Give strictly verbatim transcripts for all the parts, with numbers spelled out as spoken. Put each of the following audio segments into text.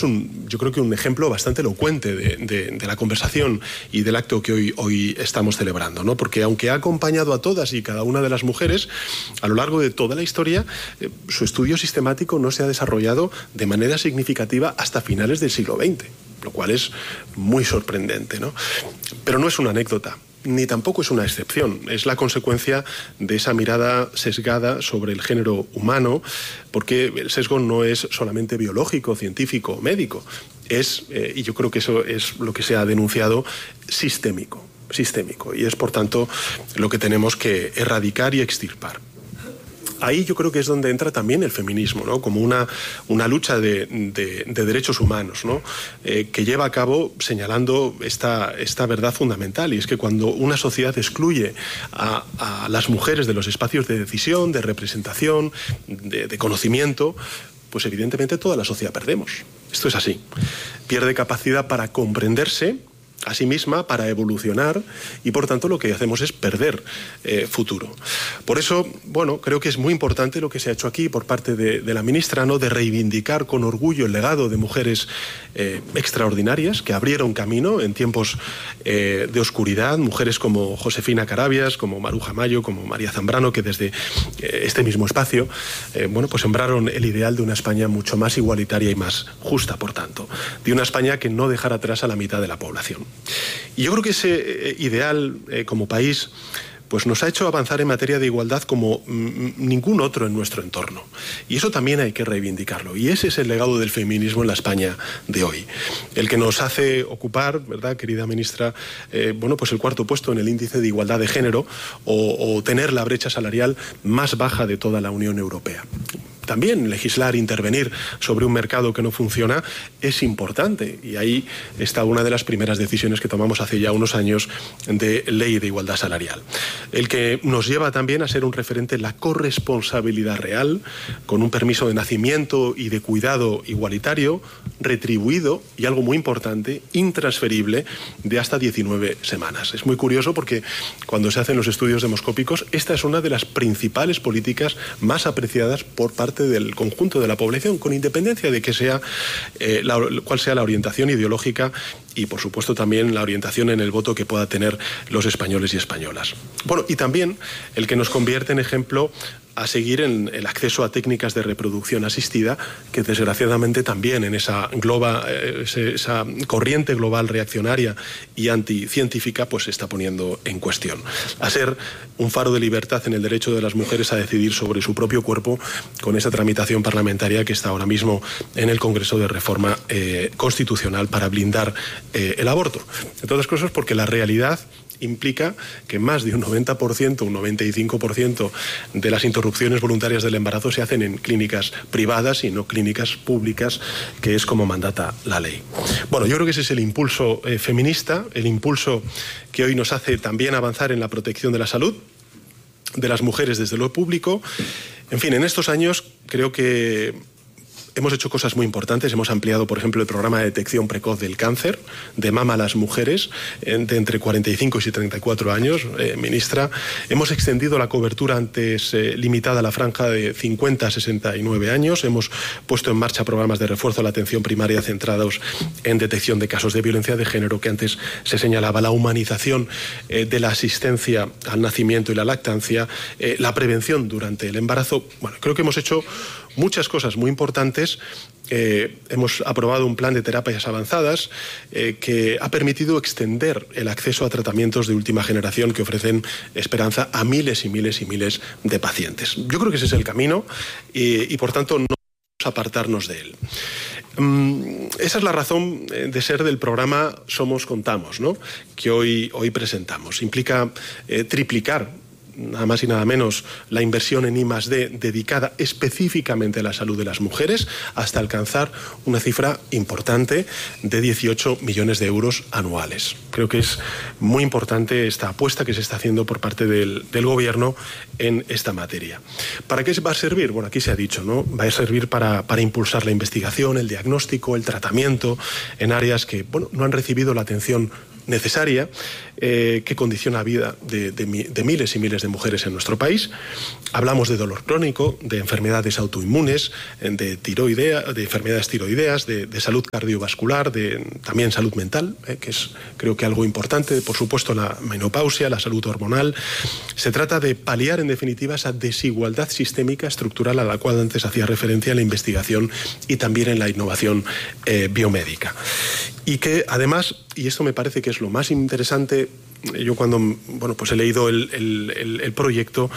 es un, yo creo que un ejemplo bastante elocuente de, de, de la conversación y del acto que hoy, hoy estamos celebrando, ¿no? Porque aunque ha acompañado a todas y cada una de las mujeres a lo largo de toda la historia, eh, su estudio sistemático no se ha desarrollado de manera significativa hasta finales del siglo veinte, lo cual es muy sorprendente, ¿no? Pero no es una anécdota, ni tampoco es una excepción. Es la consecuencia de esa mirada sesgada sobre el género humano, porque el sesgo no es solamente biológico, científico, médico. Es, eh, y yo creo que eso es lo que se ha denunciado, sistémico, sistémico. Y es, por tanto, lo que tenemos que erradicar y extirpar. Ahí yo creo que es donde entra también el feminismo, ¿no? Como una, una lucha de, de, de derechos humanos, ¿no? Eh, que lleva a cabo señalando esta, esta verdad fundamental, y es que cuando una sociedad excluye a, a las mujeres de los espacios de decisión, de representación, de, de conocimiento, pues evidentemente toda la sociedad perdemos. Esto es así. Pierde capacidad para comprenderse a sí misma, para evolucionar, y por tanto lo que hacemos es perder eh, futuro. Por eso, bueno, creo que es muy importante lo que se ha hecho aquí por parte de, de la ministra, ¿no? De reivindicar con orgullo el legado de mujeres eh, extraordinarias que abrieron camino en tiempos eh, de oscuridad, mujeres como Josefina Carabias, como Maruja Mayo, como María Zambrano, que desde eh, este mismo espacio, eh, bueno, pues sembraron el ideal de una España mucho más igualitaria y más justa, por tanto, de una España que no dejara atrás a la mitad de la población. Y yo creo que ese eh, ideal eh, como país pues nos ha hecho avanzar en materia de igualdad como mm, ningún otro en nuestro entorno. Y eso también hay que reivindicarlo. Y ese es el legado del feminismo en la España de hoy. El que nos hace ocupar, ¿verdad, querida ministra? Eh, bueno, pues el cuarto puesto en el índice de igualdad de género o, o tener la brecha salarial más baja de toda la Unión Europea. También legislar, intervenir sobre un mercado que no funciona es importante, y ahí está una de las primeras decisiones que tomamos hace ya unos años de ley de igualdad salarial. El que nos lleva también a ser un referente en la corresponsabilidad real, con un permiso de nacimiento y de cuidado igualitario, retribuido y, algo muy importante, intransferible, de hasta diecinueve semanas. Es muy curioso porque cuando se hacen los estudios demoscópicos, esta es una de las principales políticas más apreciadas por parte del conjunto de la población, con independencia de que sea eh, la, cuál sea la orientación ideológica y, por supuesto, también la orientación en el voto que pueda tener los españoles y españolas. Bueno, y también el que nos convierte en ejemplo a seguir en el acceso a técnicas de reproducción asistida, que desgraciadamente también en esa, globa, esa corriente global reaccionaria y anticientífica pues se está poniendo en cuestión. A ser un faro de libertad en el derecho de las mujeres a decidir sobre su propio cuerpo, con esa tramitación parlamentaria que está ahora mismo en el Congreso de Reforma eh, Constitucional para blindar eh, el aborto. Entre otras cosas porque la realidad implica que más de un noventa por ciento, un noventa y cinco por ciento de las interrupciones voluntarias del embarazo se hacen en clínicas privadas y no clínicas públicas, que es como mandata la ley. Bueno, yo creo que ese es el impulso eh, feminista, el impulso que hoy nos hace también avanzar en la protección de la salud de las mujeres desde lo público. En fin, en estos años creo que hemos hecho cosas muy importantes. Hemos ampliado, por ejemplo, el programa de detección precoz del cáncer de mama a las mujeres de entre cuarenta y cinco y treinta y cuatro años, eh, ministra. Hemos extendido la cobertura antes eh, limitada a la franja de cincuenta a sesenta y nueve años. Hemos puesto en marcha programas de refuerzo a la atención primaria centrados en detección de casos de violencia de género, que antes se señalaba, la humanización eh, de la asistencia al nacimiento y la lactancia, eh, la prevención durante el embarazo. Bueno, creo que hemos hecho muchas cosas muy importantes. Eh, hemos aprobado un plan de terapias avanzadas eh, que ha permitido extender el acceso a tratamientos de última generación que ofrecen esperanza a miles y miles y miles de pacientes. Yo creo que ese es el camino y, y por tanto, no podemos apartarnos de él. Um, esa es la razón de ser del programa Somos Contamos, ¿no?, que hoy, hoy presentamos. Implica eh, triplicar, nada más y nada menos, la inversión en I más D dedicada específicamente a la salud de las mujeres, hasta alcanzar una cifra importante de dieciocho millones de euros anuales. Creo que es muy importante esta apuesta que se está haciendo por parte del, del Gobierno en esta materia. ¿Para qué va a servir? Bueno, aquí se ha dicho, ¿no? Va a servir para, para impulsar la investigación, el diagnóstico, el tratamiento en áreas que, bueno, no han recibido la atención necesaria eh, que condiciona la vida de, de, de miles y miles de mujeres en nuestro país. Hablamos de dolor crónico, de enfermedades autoinmunes, de tiroidea, de enfermedades tiroideas, de, de salud cardiovascular, de también salud mental, eh, que es creo que algo importante, por supuesto la menopausia, la salud hormonal. Se trata de paliar en definitiva esa desigualdad sistémica estructural a la cual antes hacía referencia en la investigación y también en la innovación eh, biomédica. Y que además, y esto me parece que es lo más interesante, yo cuando bueno, pues he leído el, el, el, el proyecto,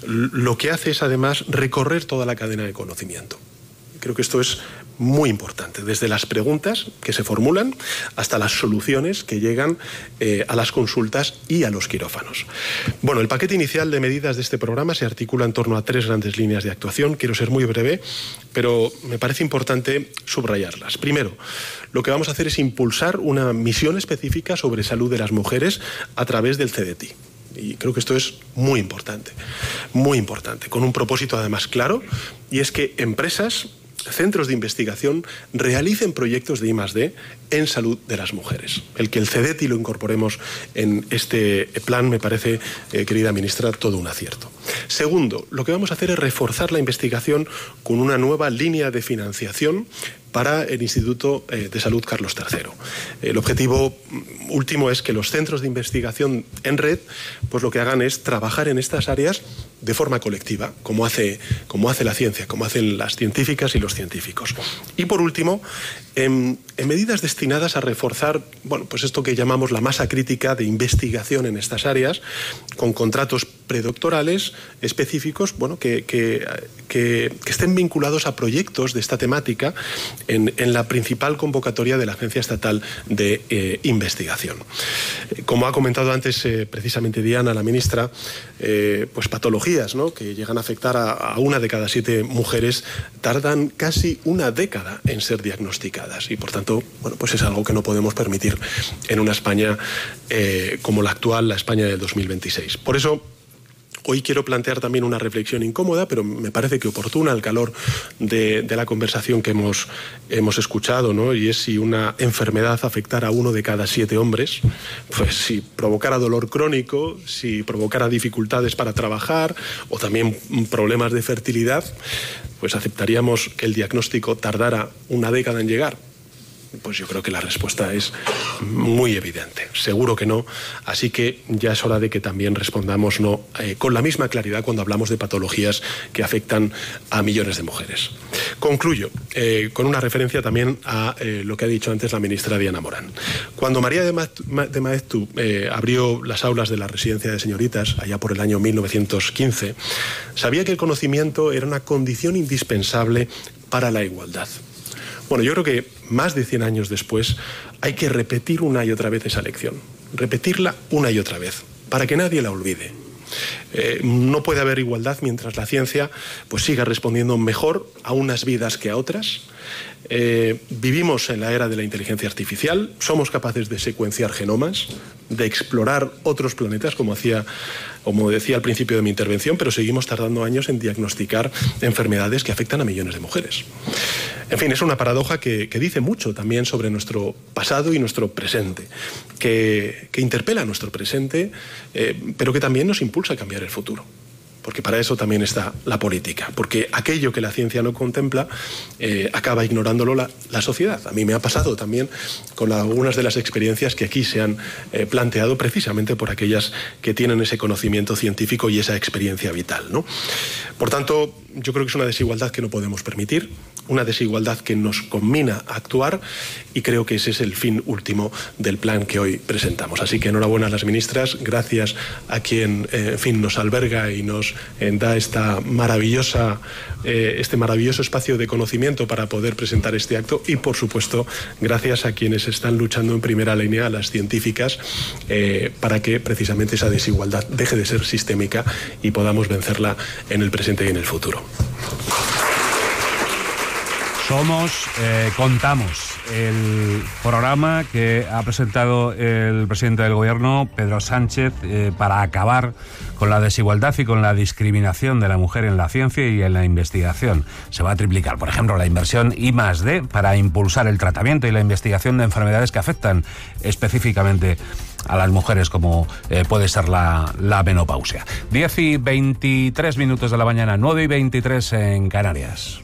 lo que hace es además recorrer toda la cadena de conocimiento. Creo que esto es muy importante, desde las preguntas que se formulan hasta las soluciones que llegan eh, a las consultas y a los quirófanos. Bueno, el paquete inicial de medidas de este programa se articula en torno a tres grandes líneas de actuación. Quiero ser muy breve, pero me parece importante subrayarlas. Primero, lo que vamos a hacer es impulsar una misión específica sobre salud de las mujeres a través del C D T I. Y creo que esto es muy importante, muy importante, con un propósito además claro, y es que empresas, centros de investigación realicen proyectos de I más D en salud de las mujeres. El que el C D T I lo incorporemos en este plan me parece, eh, querida ministra, todo un acierto. Segundo, lo que vamos a hacer es reforzar la investigación con una nueva línea de financiación para el Instituto de Salud Carlos tercero. El objetivo último es que los centros de investigación en red, pues lo que hagan es trabajar en estas áreas de forma colectiva, como hace, como hace la ciencia, como hacen las científicas y los científicos. Y por último, en, en medidas destinadas a reforzar, bueno, pues esto que llamamos la masa crítica de investigación en estas áreas, con contratos predoctorales específicos, bueno, que, que, que, que estén vinculados a proyectos de esta temática en, en la principal convocatoria de la Agencia Estatal de eh, Investigación. Como ha comentado antes eh, precisamente Diana, la ministra, eh, pues patologías, ¿no?, que llegan a afectar a, a una de cada siete mujeres tardan casi una década en ser diagnosticadas y por tanto, bueno, pues es algo que no podemos permitir en una España eh, como la actual, la España del dos mil veintiséis. Por eso, hoy quiero plantear también una reflexión incómoda, pero me parece que oportuna al calor de, de la conversación que hemos, hemos escuchado, ¿no? Y es si una enfermedad afectara a uno de cada siete hombres, pues si provocara dolor crónico, si provocara dificultades para trabajar o también problemas de fertilidad, pues aceptaríamos que el diagnóstico tardara una década en llegar. Pues yo creo que la respuesta es muy evidente. Seguro que no. Así que ya es hora de que también respondamos no eh, con la misma claridad cuando hablamos de patologías que afectan a millones de mujeres. Concluyo eh, con una referencia también a eh, lo que ha dicho antes la ministra Diana Morán. Cuando María de, Ma de Maeztu eh, abrió las aulas de la residencia de señoritas allá por el año mil novecientos quince, sabía que el conocimiento era una condición indispensable para la igualdad. Bueno, yo creo que más de cien años después hay que repetir una y otra vez esa lección, repetirla una y otra vez, para que nadie la olvide. Eh, no puede haber igualdad mientras la ciencia pues, siga respondiendo mejor a unas vidas que a otras. Eh, vivimos en la era de la inteligencia artificial, somos capaces de secuenciar genomas, de explorar otros planetas, como hacía, como decía al principio de mi intervención, pero seguimos tardando años en diagnosticar enfermedades que afectan a millones de mujeres. En fin, es una paradoja que, que dice mucho también sobre nuestro pasado y nuestro presente, que, que interpela nuestro presente, eh, pero que también nos impulsa a cambiar el futuro. Porque para eso también está la política, porque aquello que la ciencia no contempla eh, acaba ignorándolo la, la sociedad. A mí me ha pasado también con la, algunas de las experiencias que aquí se han eh, planteado precisamente por aquellas que tienen ese conocimiento científico y esa experiencia vital, ¿no? Por tanto, yo creo que es una desigualdad que no podemos permitir, una desigualdad que nos conmina a actuar y creo que ese es el fin último del plan que hoy presentamos. Así que enhorabuena a las ministras, gracias a quien eh, en fin, nos alberga y nos eh, da esta maravillosa, eh, este maravilloso espacio de conocimiento para poder presentar este acto y, por supuesto, gracias a quienes están luchando en primera línea, a las científicas, eh, para que precisamente esa desigualdad deje de ser sistémica y podamos vencerla en el presente y en el futuro. Somos, eh, contamos, el programa que ha presentado el presidente del Gobierno, Pedro Sánchez, eh, para acabar con la desigualdad y con la discriminación de la mujer en la ciencia y en la investigación. Se va a triplicar, por ejemplo, la inversión I más D para impulsar el tratamiento y la investigación de enfermedades que afectan específicamente a las mujeres, como eh, puede ser la, la menopausia. diez y veintitrés minutos de la mañana, nueve y veintitrés en Canarias.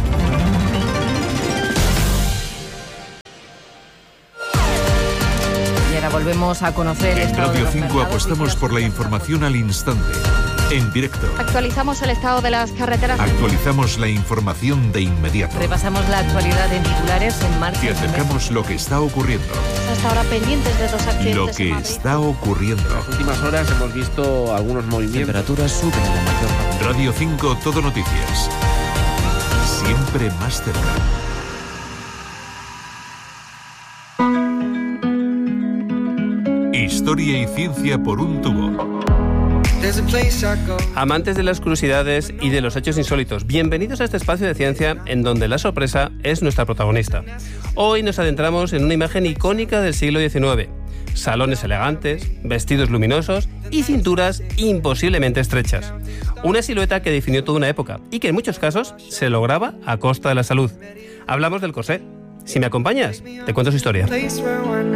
Volvemos a conocer el en estado Radio de los cinco mercados. apostamos por la información al instante, en directo. Actualizamos el estado de las carreteras. Actualizamos la información de inmediato. Repasamos la actualidad en titulares en marcha. Y acercamos lo que está ocurriendo. Hasta ahora pendientes de dos accidentes. Lo que en Madrid. está ocurriendo. En las últimas horas hemos visto algunos movimientos. Temperaturas suben en la mayor parte. Radio cinco, Todo Noticias. Siempre más cerca. Historia y ciencia por un tubo. Amantes de las curiosidades y de los hechos insólitos, bienvenidos a este espacio de ciencia en donde la sorpresa es nuestra protagonista. Hoy nos adentramos en una imagen icónica del siglo diecinueve. Salones elegantes, vestidos luminosos y cinturas imposiblemente estrechas. Una silueta que definió toda una época y que en muchos casos se lograba a costa de la salud. Hablamos del corsé. Si me acompañas, te cuento su historia.